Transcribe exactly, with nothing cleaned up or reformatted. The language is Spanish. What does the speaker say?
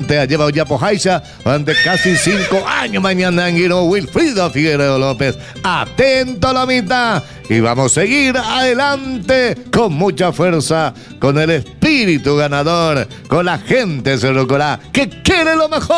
Ante lleva ya Pojaiza durante casi cinco años. Mañana en Guino, Wilfrido Figueroa López. Atento a la mitad. Y vamos a seguir adelante con mucha fuerza, con el espíritu ganador, con la gente Cerro Corá que quiere lo mejor.